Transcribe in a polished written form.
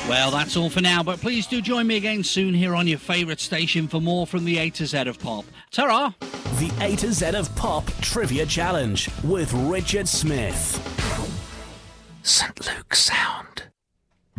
Well, that's all for now, but please do join me again soon here on your favourite station for more from the A to Z of Pop. Ta-ra! The A to Z of Pop Trivia Challenge with Richard Smith. St. Luke's Sound.